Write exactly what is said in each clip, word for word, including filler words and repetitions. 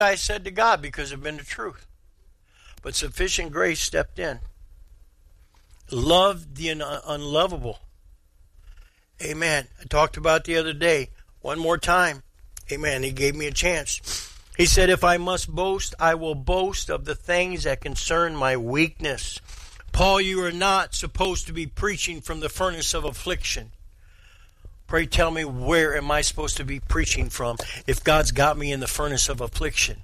I said to God because it had been the truth. But sufficient grace stepped in. Loved the un- unlovable. Amen. I talked about the other day. One more time. Amen. He gave me a chance. He said, if I must boast, I will boast of the things that concern my weakness. Paul, you are not supposed to be preaching from the furnace of affliction. Pray tell me, where am I supposed to be preaching from if God's got me in the furnace of affliction?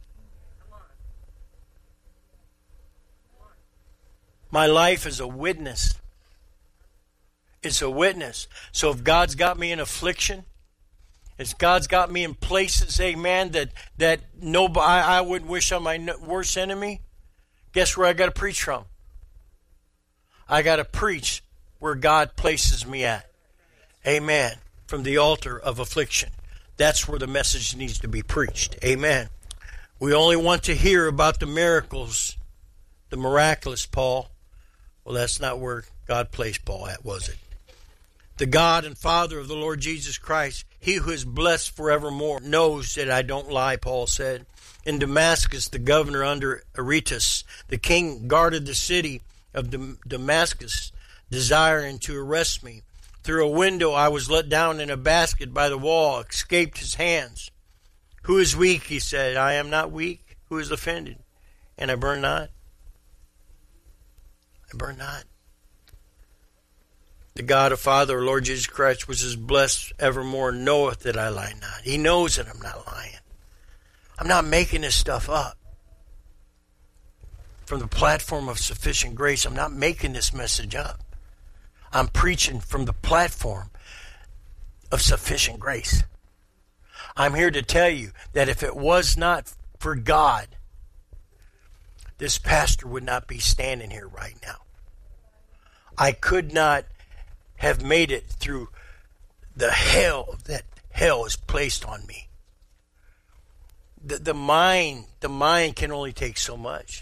My life is a witness. It's a witness. So if God's got me in affliction, if God's got me in places, amen, that, that nobody, I, I wouldn't wish on my worst enemy, guess where I got to preach from? I got to preach where God places me at. Amen. From the altar of affliction. That's where the message needs to be preached. Amen. We only want to hear about the miracles, the miraculous, Paul. Well, that's not where God placed Paul at, was it? The God and Father of the Lord Jesus Christ, he who is blessed forevermore, knows that I don't lie, Paul said. In Damascus, the governor under Aretas, the king guarded the city of Damascus, desiring to arrest me. Through a window I was let down in a basket by the wall, escaped his hands. Who is weak, he said. I am not weak. Who is offended? And I burn not. I burn not. The God of Father, Lord Jesus Christ, which is blessed evermore, knoweth that I lie not. He knows that I'm not lying. I'm not making this stuff up. From the platform of sufficient grace, I'm not making this message up. I'm preaching from the platform of sufficient grace. I'm here to tell you that if it was not for God, this pastor would not be standing here right now. I could not have made it through the hell that hell is placed on me. The, the mind, the mind can only take so much.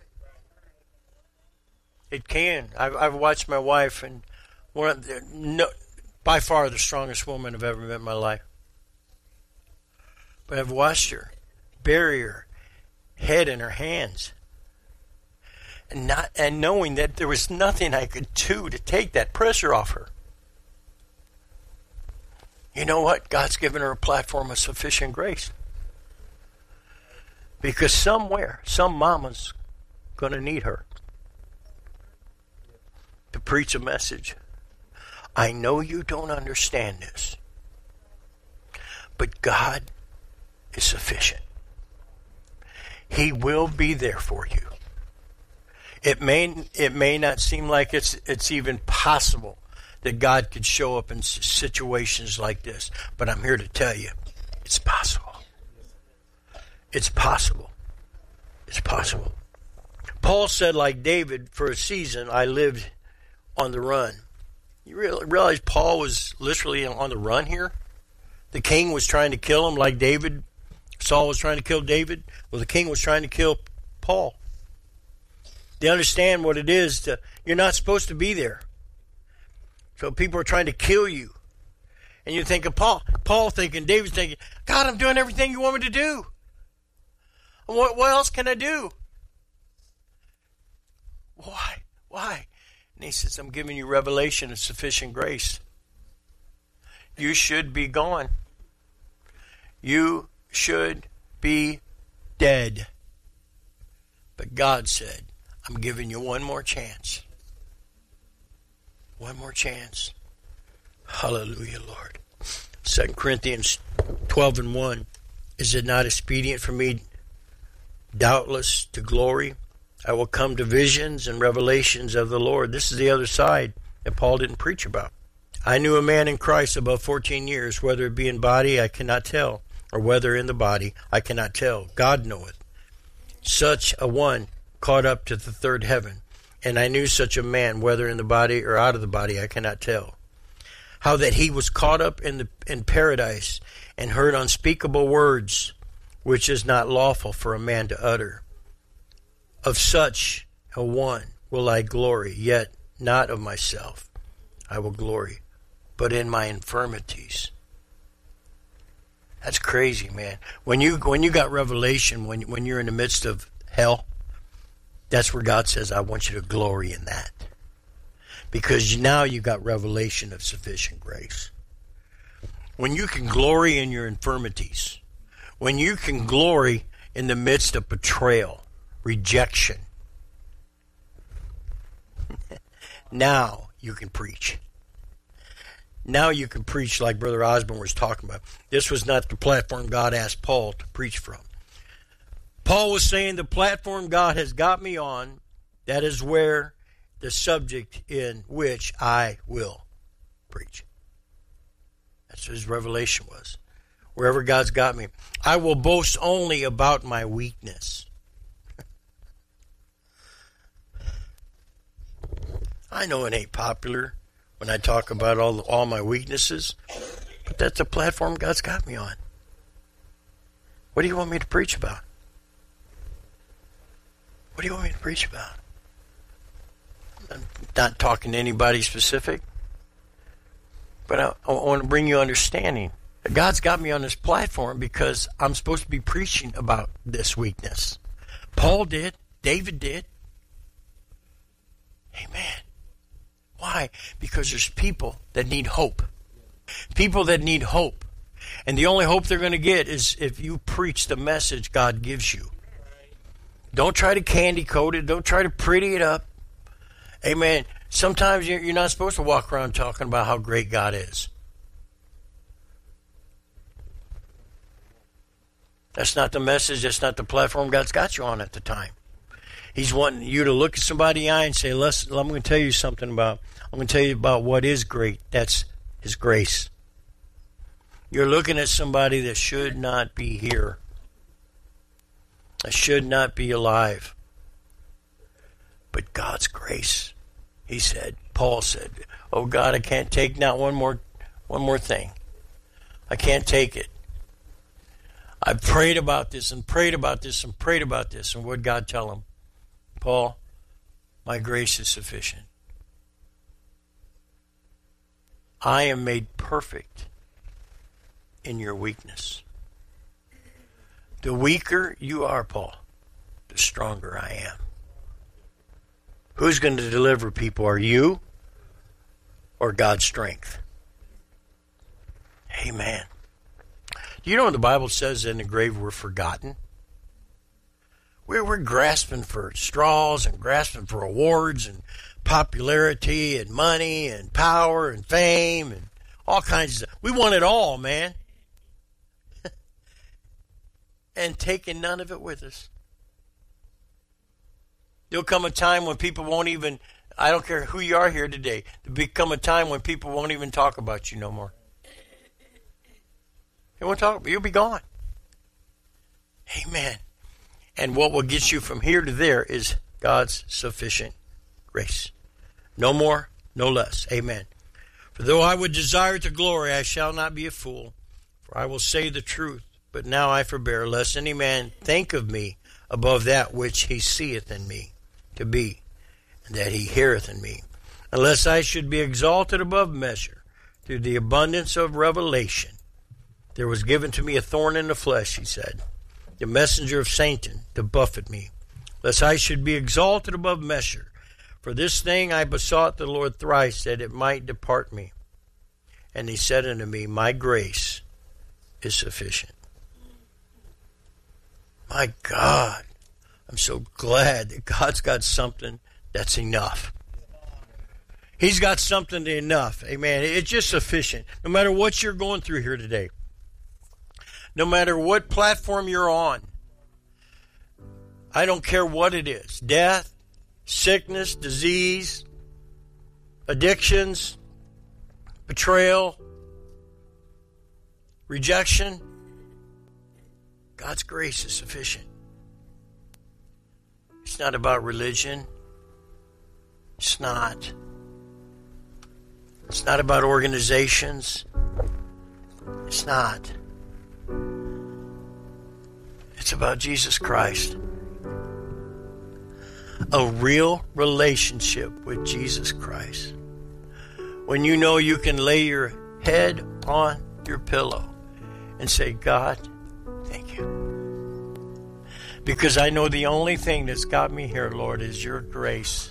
It can. I've, I've watched my wife, and one of the, no, by far the strongest woman I've ever met in my life. But I've watched her bury her head in her hands, and not and knowing that there was nothing I could do to take that pressure off her. You know what? God's given her a platform of sufficient grace. Because somewhere, some mama's going to need her to preach a message. I know you don't understand this, but God is sufficient. He will be there for you. It may it may not seem like it's it's even possible that God could show up in situations like this, but I'm here to tell you, it's possible. It's possible. It's possible. Paul said, like David, for a season I lived on the run. You realize Paul was literally on the run here? The king was trying to kill him like David. Saul was trying to kill David. Well, the king was trying to kill Paul. They understand what it is to, you're not supposed to be there. So people are trying to kill you. And you're thinking, Paul, Paul thinking, David's thinking, God, I'm doing everything you want me to do. What, what else can I do? Why? Why? And he says, I'm giving you revelation of sufficient grace. You should be gone. You should be dead. But God said, I'm giving you one more chance. One more chance. Hallelujah, Lord. Second Corinthians twelve and one. Is it not expedient for me, doubtless, to glory? I will come to visions and revelations of the Lord. This is the other side that Paul didn't preach about. I knew a man in Christ above fourteen years, whether it be in body, I cannot tell, or whether in the body, I cannot tell. God knoweth. Such a one caught up to the third heaven. And I knew such a man, whether in the body or out of the body, I cannot tell. How that he was caught up in the in paradise and heard unspeakable words, which is not lawful for a man to utter. Of such a one will I glory, yet not of myself I will glory, but in my infirmities. That's crazy, man. When you when you got revelation, when when you're in the midst of hell, that's where God says, I want you to glory in that. Because now you got revelation of sufficient grace. When you can glory in your infirmities, when you can glory in the midst of betrayal, rejection, now you can preach. Now you can preach like Brother Osborne was talking about. This was not the platform God asked Paul to preach from. Paul was saying the platform God has got me on, that is where the subject in which I will preach. That's what his revelation was. Wherever God's got me. I will boast only about my weakness. I know it ain't popular when I talk about all all my weaknesses, but that's the platform God's got me on. What do you want me to preach about? What do you want me to preach about? I'm not talking to anybody specific, but I, I want to bring you understanding. God's got me on this platform because I'm supposed to be preaching about this weakness. Paul did. David did. Amen. Why? Because there's people that need hope. People that need hope. And the only hope they're going to get is if you preach the message God gives you. Don't try to candy coat it. Don't try to pretty it up. Amen. Sometimes you're not supposed to walk around talking about how great God is. That's not the message. That's not the platform God's got you on at the time. He's wanting you to look at somebody in the eye and say, Listen, I'm going to tell you something about, I'm going to tell you about what is great. That's His grace. You're looking at somebody that should not be here. That should not be alive. But God's grace, he said, Paul said, oh God, I can't take not one more, one more thing. I can't take it. I've prayed about this and prayed about this and prayed about this. And what did God tell him? Paul, my grace is sufficient. I am made perfect in your weakness. The weaker you are, Paul, the stronger I am. Who's going to deliver people? Are you or God's strength? Amen. You know what the Bible says in the grave we're forgotten? We're, we're grasping for straws and grasping for awards and popularity and money and power and fame and all kinds of stuff. We want it all, man. And taking none of it with us. There'll come a time when people won't even, I don't care who you are here today, there'll become a time when people won't even talk about you no more. They won't talk, you'll be gone. Amen. And what will get you from here to there is God's sufficient grace. No more, no less. Amen. For though I would desire to glory, I shall not be a fool, for I will say the truth. But now I forbear, lest any man think of me above that which he seeth in me to be, and that he heareth in me, unless I should be exalted above measure through the abundance of revelation. There was given to me a thorn in the flesh, he said, the messenger of Satan, to buffet me, lest I should be exalted above measure. For this thing I besought the Lord thrice, that it might depart me. And he said unto me, my grace is sufficient. My God, I'm so glad that God's got something that's enough. He's got something enough. Amen. It's just sufficient. No matter what you're going through here today. No matter what platform you're on. I don't care what it is. Death, sickness, disease, addictions, betrayal, rejection. God's grace is sufficient. It's not about religion. It's not. It's not about organizations. It's not. It's about Jesus Christ. A real relationship with Jesus Christ. When you know you can lay your head on your pillow and say, God, thank you. Because I know the only thing that's got me here, Lord, is your grace.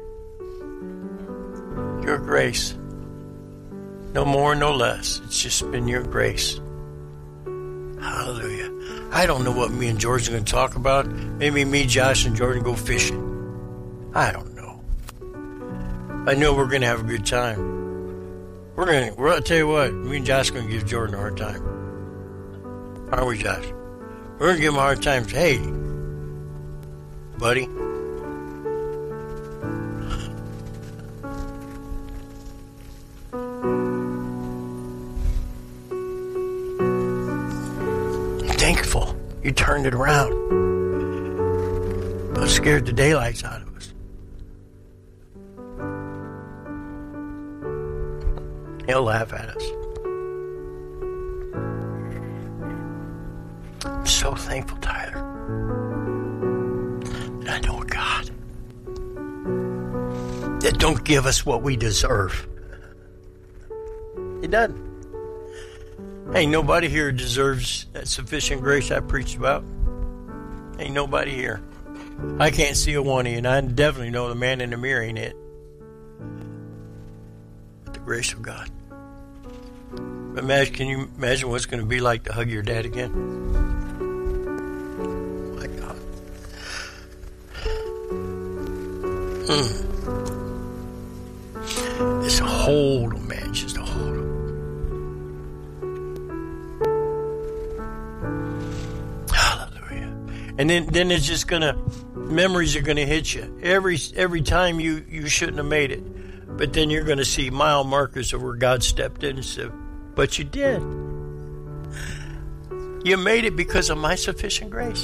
Your grace. No more, no less. It's just been your grace. Hallelujah. I don't know what me and George are going to talk about. Maybe me, Josh, and Jordan go fishing. I don't know. I know we're going to have a good time. We're going to, I'll tell you what, me and Josh are going to give Jordan a hard time. Aren't we, Josh? We're going to give him a hard time. Hey, buddy. Thankful you turned it around. But scared the daylights out of us. He'll laugh at us. I'm so thankful, Tyler, that I know a God that don't give us what we deserve. He doesn't. Ain't nobody here deserves that sufficient grace I preached about. Ain't nobody here. I can't see a one of you, and I definitely know the man in the mirror ain't it. But the grace of God. Imagine, can you imagine what it's going to be like to hug your dad again? My God. Mm. It's a hold him, man. Just a hold him. Hallelujah. And then, then it's just going to, memories are going to hit you. Every every time you, you shouldn't have made it. But then you're going to see mile markers of where God stepped in and said, but you did. You made it because of my sufficient grace.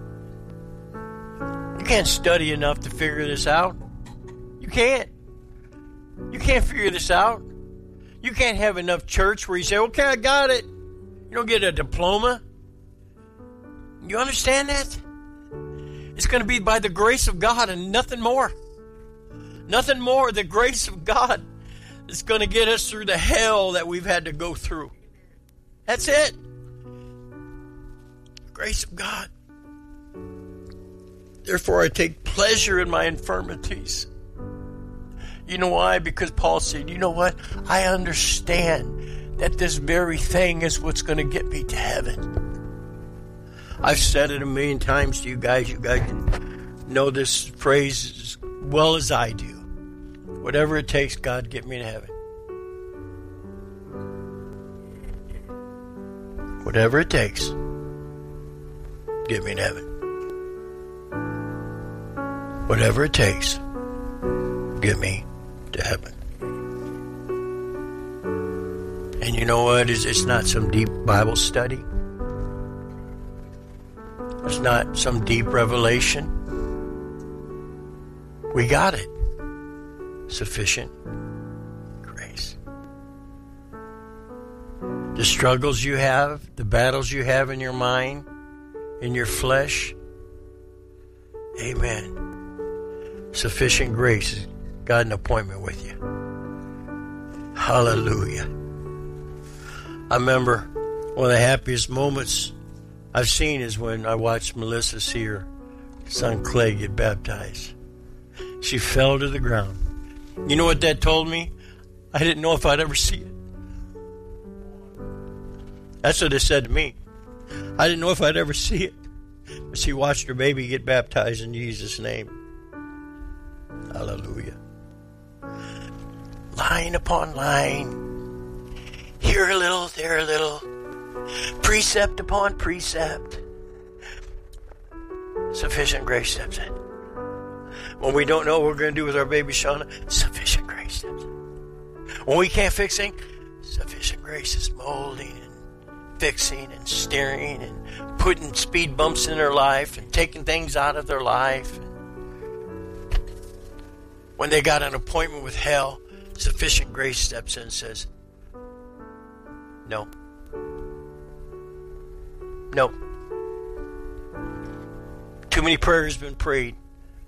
You can't study enough to figure this out. You can't. You can't figure this out. You can't have enough church where you say, okay, I got it. You don't get a diploma. You understand that? It's going to be by the grace of God and nothing more. Nothing more. The grace of God is going to get us through the hell that we've had to go through. That's it. The grace of God. Therefore, I take pleasure in my infirmities. You know why? Because Paul said, you know what? I understand that this very thing is what's going to get me to heaven. I've said it a million times to you guys. You guys know this phrase as well as I do. Whatever it takes, God, get me to heaven. Whatever it takes, get me to heaven. Whatever it takes, get me to heaven. And you know what? It's, it's not some deep Bible study. It's not some deep revelation. We got it. Sufficient grace. The struggles you have, the battles you have in your mind, in your flesh, amen. Sufficient grace has got an appointment with you. Hallelujah. I remember one of the happiest moments I've seen is when I watched Melissa see her son Clay get baptized. She fell to the ground. You know what that told me? I didn't know if I'd ever see it. That's what it said to me. I didn't know if I'd ever see it. But she watched her baby get baptized in Jesus' name. Hallelujah. Line upon line. Here a little, there a little. Precept upon precept. Sufficient grace steps in. When we don't know what we're going to do with our baby Shauna, sufficient grace steps in. When we can't fix things, sufficient grace is molding and fixing and steering and putting speed bumps in their life and taking things out of their life. When they got an appointment with hell, sufficient grace steps in and says, no. No. Too many prayers have been prayed.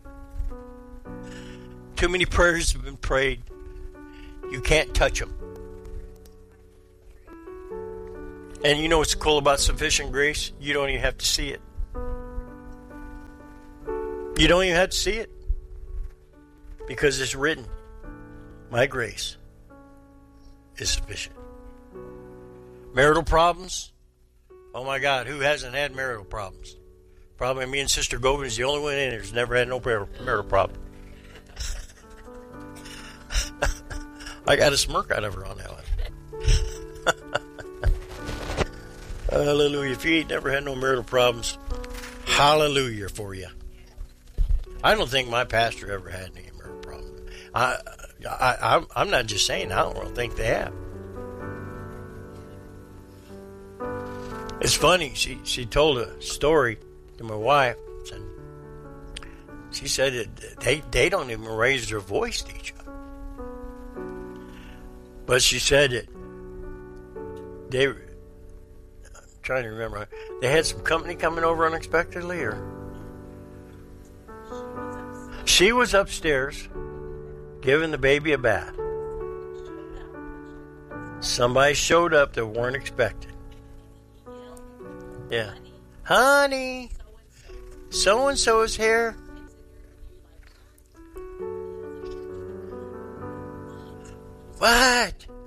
Too many prayers have been prayed. You can't touch them. And you know what's cool about sufficient grace? You don't even have to see it. You don't even have to see it. Because it's written, my grace is sufficient. Marital problems? Oh my God, who hasn't had marital problems? Probably me and Sister Govan is the only one in here who's never had no marital problem. I got a smirk out of her on that one. Hallelujah. If you ain't never had no marital problems, hallelujah for you. I don't think my pastor ever had any marital problems. I, I, I'm not just saying, I don't think they have. It's funny. She, she told a story to my wife. And she said that they, they don't even raise their voice to each other. But she said that they, I'm trying to remember, they had some company coming over unexpectedly, or she was upstairs giving the baby a bath. Somebody showed up that weren't expected. Yeah. Honey, so-and-so is here. What?